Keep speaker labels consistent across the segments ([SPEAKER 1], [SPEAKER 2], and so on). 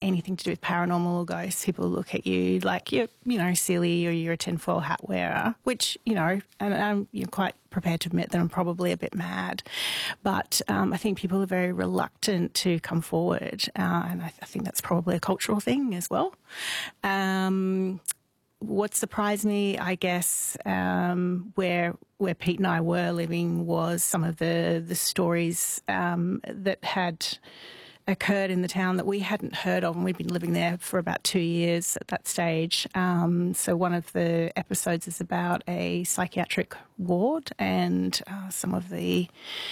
[SPEAKER 1] anything to do with paranormal or ghosts, people look at you like you're, silly, or you're a tinfoil hat wearer, which, and I'm quite prepared to admit that I'm probably a bit mad. But I think people are very reluctant to come forward, and I think that's probably a cultural thing as well. What surprised me, I guess, where Pete and I were living was some of the stories that had occurred in the town that we hadn't heard of, and we'd been living there for about 2 years at that stage. So one of the episodes is about a psychiatric ward and some of the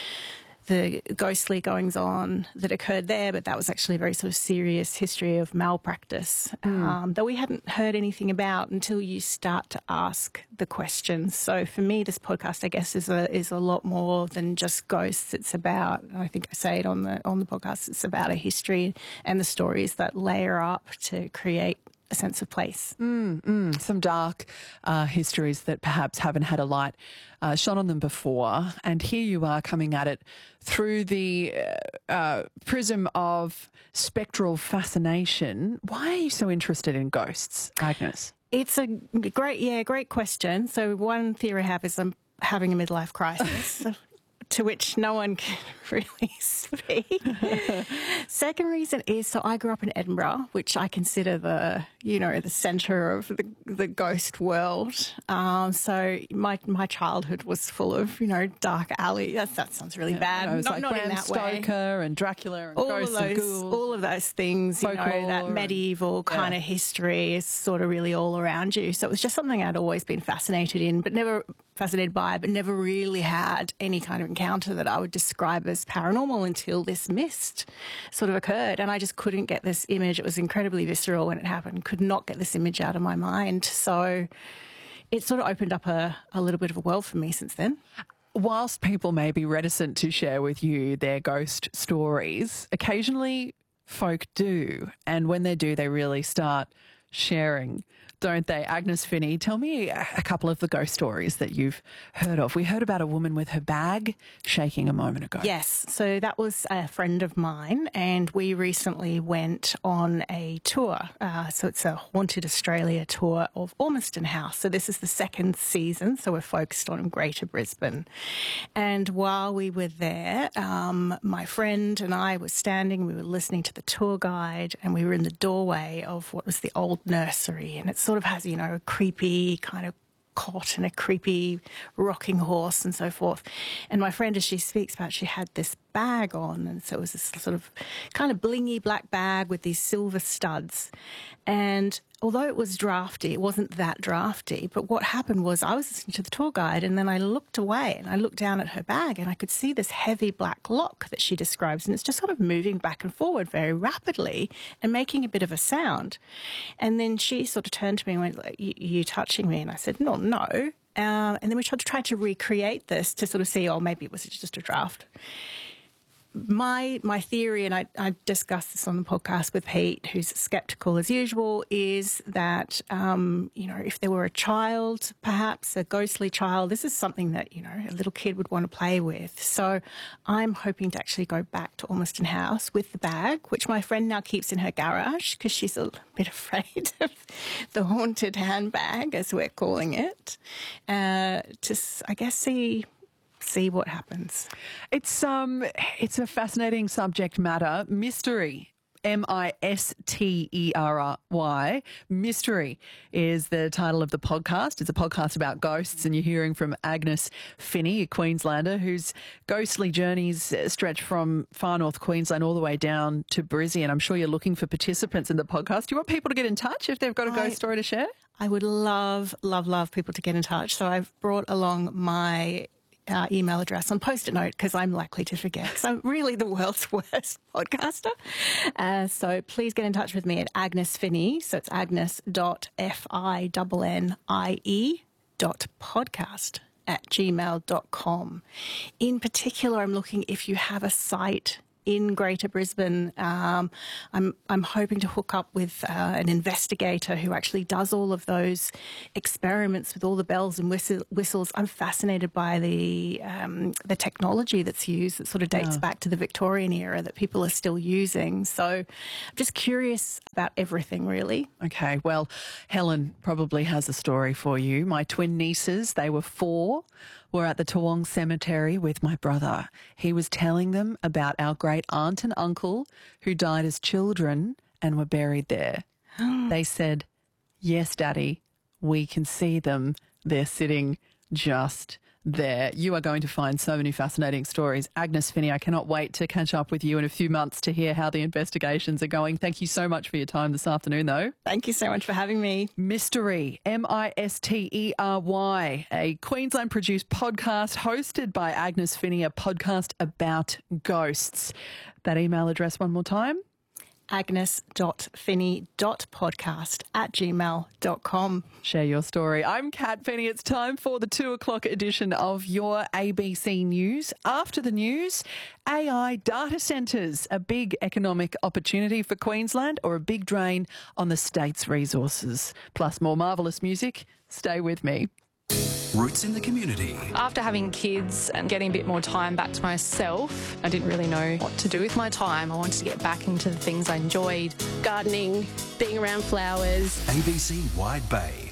[SPEAKER 1] ghostly goings-on that occurred there, but that was actually a very sort of serious history of malpractice that we hadn't heard anything about until you start to ask the questions. So for me, this podcast, I guess, is a lot more than just ghosts. It's about, I think I say it on the podcast, it's about a history and the stories that layer up to create a sense of place.
[SPEAKER 2] Some dark histories that perhaps haven't had a light shone on them before, and here you are coming at it through the prism of spectral fascination. Why are you so interested in ghosts, Agnes?
[SPEAKER 1] It's a great question. So one theory I have is I'm having a midlife crisis. To which no one can really speak. Second reason is, so I grew up in Edinburgh, which I consider the centre of the ghost world. So my childhood was full of, dark alley. That sounds really bad.
[SPEAKER 2] It was
[SPEAKER 1] not
[SPEAKER 2] Bram
[SPEAKER 1] in that
[SPEAKER 2] Stoker
[SPEAKER 1] way.
[SPEAKER 2] and Dracula and
[SPEAKER 1] all
[SPEAKER 2] ghosts
[SPEAKER 1] of those,
[SPEAKER 2] and ghouls.
[SPEAKER 1] all of those things, that medieval kind of history is sort of really all around you. So it was just something I'd always been fascinated by, but never really had any kind of encounter that I would describe as paranormal until this mist sort of occurred. And I just couldn't get this image. It was incredibly visceral when it happened. Could not get this image out of my mind. So it sort of opened up a little bit of a world for me since then.
[SPEAKER 2] Whilst people may be reticent to share with you their ghost stories, occasionally folk do. And when they do, they really start sharing, don't they? Agnes Finney, tell me a couple of the ghost stories that you've heard of. We heard about a woman with her bag shaking a moment ago.
[SPEAKER 1] Yes, so that was a friend of mine, and we recently went on a tour. So it's a Haunted Australia tour of Ormiston House. So this is the second season, so we're focused on Greater Brisbane. And while we were there, my friend and I were standing, we were listening to the tour guide, and we were in the doorway of what was the old nursery, and it sort of has, a creepy kind of cot and a creepy rocking horse and so forth. And my friend, as she speaks about, she had this bag on, and so it was this sort of kind of blingy black bag with these silver studs. And although it was drafty, it wasn't that drafty. But what happened was I was listening to the tour guide, and then I looked away and I looked down at her bag, and I could see this heavy black lock that she describes, and it's just sort of moving back and forward very rapidly and making a bit of a sound. And then she sort of turned to me and went, "You touching me?" And I said, No. And then we tried to recreate this to sort of see, maybe it was just a draft. My theory, and I discussed this on the podcast with Pete, who's sceptical as usual, is that, if there were a child, perhaps a ghostly child, this is something that, a little kid would want to play with. So I'm hoping to actually go back to Ormiston House with the bag, which my friend now keeps in her garage because she's a bit afraid of the haunted handbag, as we're calling it, to, I guess, see what happens.
[SPEAKER 2] It's a fascinating subject matter. Mystery. Mystery. Mystery is the title of the podcast. It's a podcast about ghosts, and you're hearing from Agnes Finney, a Queenslander whose ghostly journeys stretch from far north Queensland all the way down to Brizzy. And I'm sure you're looking for participants in the podcast. Do you want people to get in touch if they've got a ghost story to share?
[SPEAKER 1] I would love people to get in touch. So I've brought along my email address on Post-it note because I'm likely to forget. So I'm really the world's worst podcaster. So please get in touch with me at Agnes Finney. So it's agnes.finnie.podcast@gmail.com. In particular, I'm looking if you have a site in Greater Brisbane. I'm hoping to hook up with an investigator who actually does all of those experiments with all the bells and whistles. I'm fascinated by the technology that's used that sort of dates back to the Victorian era that people are still using. So I'm just curious about everything, really.
[SPEAKER 2] Okay, well, Helen probably has a story for you. My twin nieces, they were 4, were at the Toowong Cemetery with my brother. He was telling them about our great aunt and uncle who died as children and were buried there. They said, "Yes, Daddy, we can see them. They're sitting just there." You are going to find so many fascinating stories. Agnes Finney, I cannot wait to catch up with you in a few months to hear how the investigations are going. Thank you so much for your time this afternoon, though.
[SPEAKER 1] Thank you so much for having me.
[SPEAKER 2] Mystery, Mystery, a Queensland-produced podcast hosted by Agnes Finney, a podcast about ghosts. That email address one more time.
[SPEAKER 1] agnes.finney.podcast@gmail.com.
[SPEAKER 2] Share your story. I'm Kat Finney. It's time for the 2 o'clock edition of your ABC News. After the news, AI data centres, a big economic opportunity for Queensland or a big drain on the state's resources. Plus more marvellous music. Stay with me.
[SPEAKER 3] Roots in the community.
[SPEAKER 4] After having kids and getting a bit more time back to myself, I didn't really know what to do with my time. I wanted to get back into the things I enjoyed.
[SPEAKER 5] Gardening, being around flowers.
[SPEAKER 3] ABC Wide Bay.